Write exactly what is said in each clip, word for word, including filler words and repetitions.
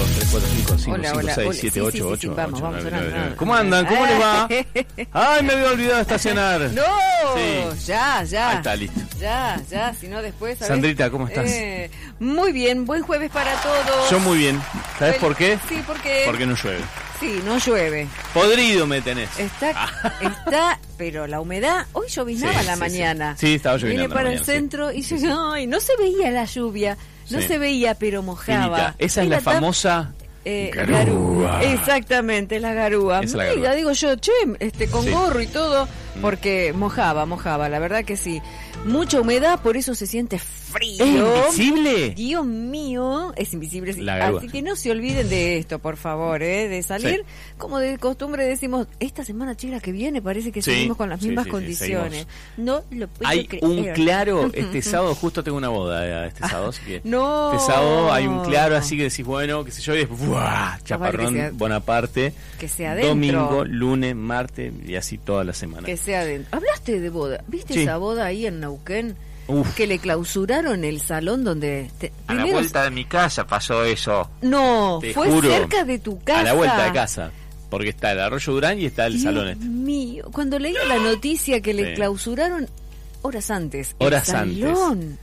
dos, tres, cuatro, cinco, cinco, Hola, cinco, hola, seis, hola. siete, Sí, ocho, sí, sí, ocho, sí, vamos, ocho, vamos, nueve, sonando, nueve, nueve. no. ¿Cómo andan? ¿Cómo les va? Ay, me había olvidado de estacionar. No, Sí. ya, ya. Ahí está, listo. Ya, ya, si no después... ¿sabes? Sandrita, ¿cómo estás? Eh, muy bien, buen jueves para todos. Yo muy bien. ¿Sabes por qué? Sí, porque... Porque no llueve. Sí, no llueve. Podrido me tenés. Está, está, pero la humedad, hoy lloviznaba Sí, la sí, mañana. sí. Sí, estaba lloviznando Vine para la el mañana, sí. centro y yo, ay, no se veía la lluvia, no Sí. se veía, pero mojaba. Finita. Esa es Era la tan- famosa Eh, garúa. Exactamente, la garúa. Esa es la Mira, garúa. digo yo, che, este, con Sí. gorro y todo, porque mojaba, mojaba, la verdad que sí. Mucha humedad, por eso se siente frío. ¿Es invisible? Dios mío, es invisible. Sí. La garúa. Así que no se olviden de esto, por favor, ¿eh? De salir, Sí. como de costumbre decimos, esta semana chica que viene parece que Sí, seguimos con las sí, mismas sí, sí, condiciones. No lo puedo Hay creer. un claro, este sábado justo tengo una boda eh, este sábado, así que No. este sábado hay un claro, así que decís, bueno, qué sé yo, y después, ¡buah! Chaparrón, que sea- Bonaparte, que sea dentro. domingo, lunes, martes y así toda la semana. Que sea de... Hablaste de boda. ¿Viste Sí. esa boda ahí en Neuquén? Uf. Que le clausuraron el salón donde... te- A la primero- vuelta de mi casa pasó eso. No, Te fue juro, cerca de tu casa. A la vuelta de casa, porque está el Arroyo Durán y está el Dios salón este. mío, cuando leí la noticia que le Sí. clausuraron horas antes. Horas el salón. antes.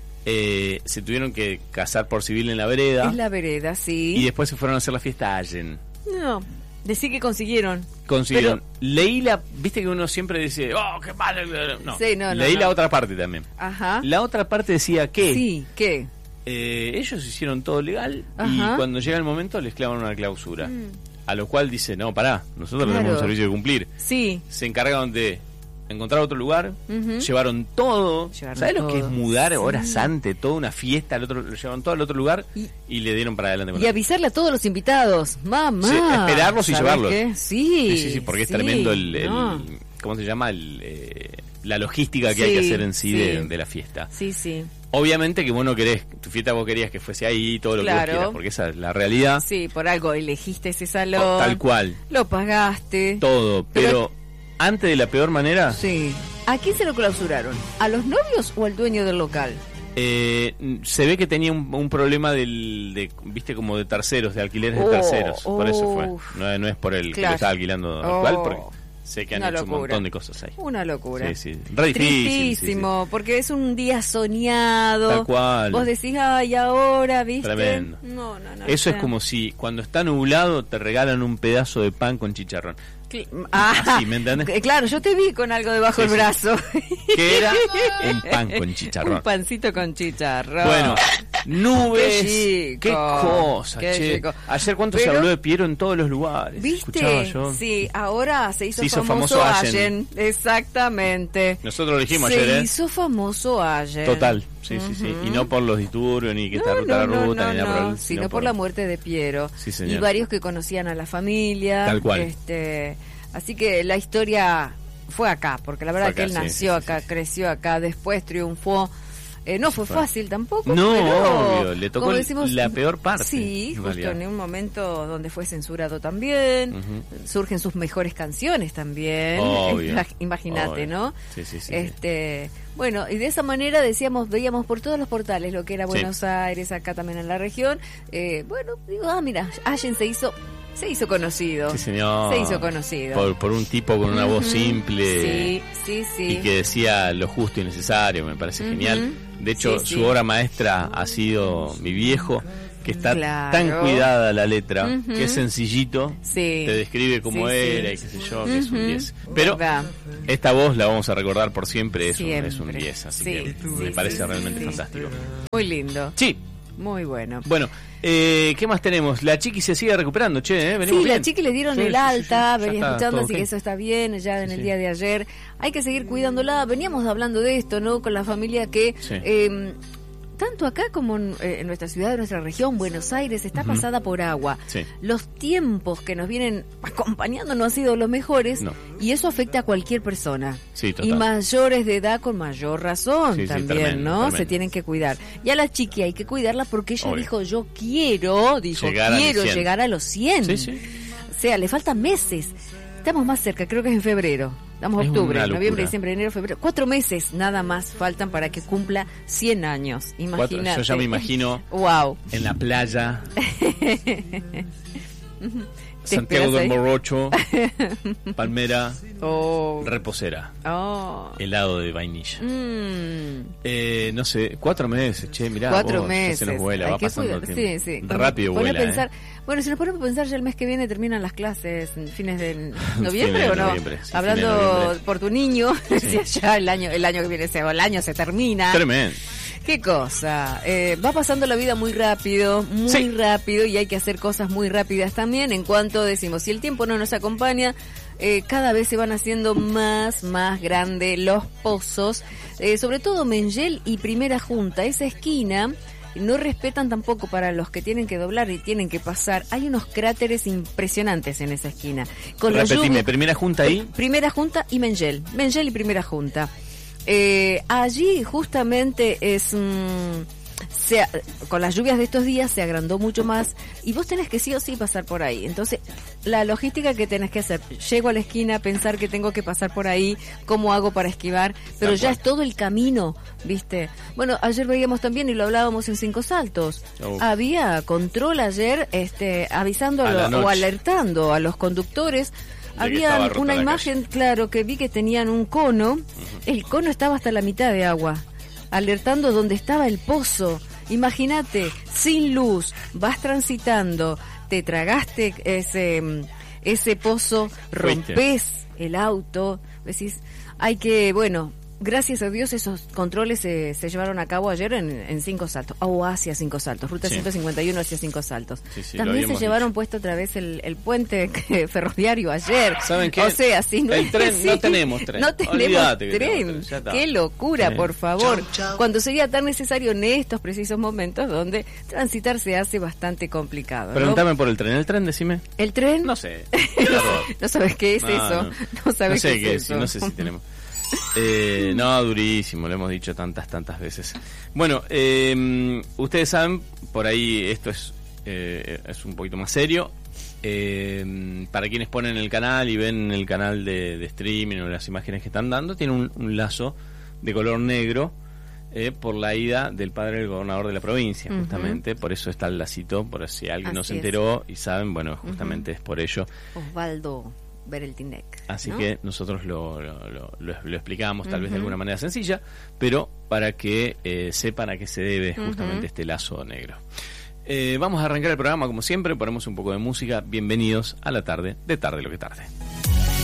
Eh, se tuvieron que casar por civil en la vereda Es la vereda, sí. y después se fueron a hacer la fiesta a Allen. No, decí que consiguieron. Consiguieron. Leí la, viste que uno siempre dice, oh, qué malo. No, Sí, no, no, leí no. la otra parte también. Ajá. La otra parte decía que Sí, ¿qué? eh, ellos hicieron todo legal Ajá. y cuando llega el momento les clavan una clausura. Mm. A lo cual dice, no, pará, nosotros Claro. tenemos un servicio de cumplir. Sí. Se encargaron de encontrar otro lugar, Ujú. llevaron todo. Llevaron ¿Sabes lo que es todo. mudar Sí. horas antes, toda una fiesta, al otro, lo llevaron todo al otro lugar Y- y, le dieron para adelante con Y eso. avisarle a todos los invitados. Mamá. Sí, esperarlos y ¿sabes llevarlos. qué? Sí. Sí, sí, sí, porque es sí, tremendo el, el- no. ¿cómo se llama? El, eh, la logística que Sí, hay que hacer en sí, sí. De, de la fiesta. Sí, sí. Obviamente que vos no querés, tu fiesta vos querías que fuese ahí, todo lo que Claro. vos quieras, porque esa es la realidad. Sí, por algo elegiste ese salón. Oh, tal cual, Lo pagaste. todo. Pero, Pero- antes de la peor manera, Sí. ¿A quién se lo clausuraron? ¿A los novios o al dueño del local? eh, se ve que tenía un, un problema del, de, viste, como de terceros, de alquileres Oh, de terceros. Por eso fue. uf. No, no es por el que Claro. lo estaba alquilando Oh. actual, porque sé que han Una hecho un locura. montón de cosas ahí. Una locura. Sí, sí. Re difícil, Tristísimo, porque es un día soñado. Tal cual. Vos decís, ay, ahora, ¿viste? Tremendo. No, no, no. Eso o es sea, como si cuando está nublado te regalan un pedazo de pan con chicharrón. cl- Ah, Así, ¿me entendés? eh, claro, yo te vi con algo debajo Sí, del sí. brazo. Que era un pan con chicharrón. Un pancito con chicharrón. Bueno, nubes, Qué qué, chico, cosa, qué che. chico. Ayer cuánto se Pero- habló de Piero en todos los lugares. Escuchaba ¿Viste? yo. Sí, ahora se hizo, Se hizo famoso, famoso Allen. Allen. Exactamente. Nosotros lo dijimos se ayer, ¿eh? hizo famoso Allen. Total, sí, sí, sí. Y no por los disturbios, ni que está No, ruta no, la no, ruta, no, ni nada por no, el- sino por la muerte de Piero. Sí, señor. Y varios que conocían a la familia. Tal cual. Este, así que la historia fue acá, porque la verdad Fue que acá, él sí, nació sí, sí, acá, sí. creció acá, después triunfó. Eh, no fue Fue. fácil tampoco. No, pero, obvio, le tocó como el- decimos, la peor parte, Sí, en justo realidad. en un momento donde fue censurado también. Ujú. Surgen sus mejores canciones también. Obvio, Imagínate, obvio. ¿no? Sí, sí, sí, sí. Este, bueno, y de esa manera decíamos, veíamos por todos los portales lo que era Sí. Buenos Aires, acá también en la región. Eh, bueno, digo, ah, mira, Allen se hizo, se hizo conocido. Sí, señor. Se hizo conocido. Por, por un tipo con una voz Ujú. simple. Sí, sí, sí. Y que decía lo justo y necesario, me parece Ujú. genial. De hecho, Sí, sí. su obra maestra ha sido Mi Viejo, que está Claro. tan cuidada la letra, Ujú. que es sencillito, Sí. te describe cómo Sí, sí. era y qué sé yo, que es un Ujú. diez. Pero Verdad. esta voz la vamos a recordar por siempre, es, un, Siempre. es un diez, así Sí, que sí, me parece sí, realmente sí. fantástico. Muy lindo, Sí, muy bueno. bueno, eh, ¿qué más tenemos? La Chiqui se sigue recuperando, che, ¿eh? Venimos Sí, la bien. chiqui le dieron Sí, el sí, sí, alta, sí, ya venía está, escuchando, todo así ok. que eso está bien, ya en Sí, el sí. día de ayer. Hay que seguir cuidándola. Veníamos hablando de esto, ¿no? Con la familia que... Sí. eh, tanto acá como en, eh, en nuestra ciudad, en nuestra región, Buenos Aires, está Ujú. pasada por agua. Sí. Los tiempos que nos vienen acompañando no han sido los mejores No. y eso afecta a cualquier persona. Sí, total. Y mayores de edad con mayor razón Sí, sí, también, tremendo, ¿no? tremendo. Se tienen que cuidar. Y a la chiqui hay que cuidarla porque ella Obvio. dijo, yo quiero, dijo, Llegar a los quiero cien. llegar a los cien. Sí, sí. O sea, le faltan meses. Estamos más cerca, creo que es en febrero. Estamos Es octubre, una locura. noviembre, diciembre, enero, febrero. Cuatro meses nada más faltan para que cumpla cien años. Cuatro- Imagínate. yo ya me imagino Wow. en la playa, Te Santiago esperas del ahí. Morocho, palmera, Oh. reposera, Oh. helado de vainilla. Mm. Eh, no sé, cuatro meses, che, mirá, Cuatro vos, ya meses. se nos vuela, Hay va que pasando el cuidar- tiempo. Sí, sí. Rápido Pone a vuela, pensar, ¿eh? Bueno, si nos ponemos a pensar, ya el mes que viene terminan las clases, en fines de Fines noviembre de o no. noviembre, sí, fines de Hablando noviembre. por tu niño, Sí. si ya el año, el año que viene, se- o el año se termina. Tremendo. Qué cosa. Eh, va pasando la vida muy rápido, muy Sí. rápido, y hay que hacer cosas muy rápidas también. En cuanto decimos, si el tiempo no nos acompaña, eh, cada vez se van haciendo más, más grandes los pozos, eh, sobre todo Mengel y Primera Junta, esa esquina. No respetan tampoco para los que tienen que doblar y tienen que pasar. Hay unos cráteres impresionantes en esa esquina. Con la Repetime, lluvia- primera junta ahí. Primera Junta y Mengel. Mengel y Primera Junta. Eh, allí justamente es... mm, se, con las lluvias de estos días se agrandó mucho más y vos tenés que sí o sí pasar por ahí. Entonces, la logística que tenés que hacer, llego a la esquina, pensar que tengo que pasar por ahí, cómo hago para esquivar, pero Tal ya cual. es todo el camino, ¿viste? Bueno, ayer veíamos también y lo hablábamos en Cinco Saltos. Uf. Había control ayer este avisando a A la lo- o noche. alertando a los conductores. que Había estaba rota una la imagen, claro, que vi que tenían un cono. El cono estaba hasta la mitad de agua, alertando dónde estaba el pozo. Imagínate, sin luz, vas transitando, te tragaste ese, ese pozo, Fuiste. rompes el auto, decís, hay que, bueno, gracias a Dios esos controles se, se llevaron a cabo ayer en, en Cinco Saltos, o hacia Cinco Saltos, ruta Sí. ciento cincuenta y uno hacia Cinco Saltos. Sí, sí, lo También se habíamos llevaron puesto otra vez el, el puente que- ferroviario ayer. ¿Saben qué? O sea, si no El es tren, no así, tenemos tren. No tenemos Olvídate que tren. tenemos tren, ya está. Qué locura, Sí. por favor. Cuando sería tan necesario en estos precisos momentos donde transitar se hace bastante complicado, ¿no? Preguntame por el tren. ¿El tren, decime? ¿El tren? No sé. Error. No sabes qué es No, eso. no. No, sabes No sé qué, qué es es, eso. no sé si tenemos. Eh, no, durísimo, lo hemos dicho tantas, tantas veces. Bueno, eh, ustedes saben, por ahí esto es, eh, es un poquito más serio. Eh, para quienes ponen el canal y ven el canal de, de streaming o las imágenes que están dando, tiene un, un lazo de color negro eh, por la ida del padre del gobernador de la provincia, Ujú. justamente. Por eso está el lacito, por si alguien no Así se es. enteró y saben, bueno, justamente es por ello. Osvaldo Bereltinec. Así ¿no? que nosotros lo, lo, lo, lo- lo explicamos tal vez de Ujú. alguna manera sencilla, pero para que eh, sepan a qué se debe justamente Ujú. este lazo negro. Eh, vamos a arrancar el programa como siempre, ponemos un poco de música. Bienvenidos a la tarde de Tarde lo que tarde.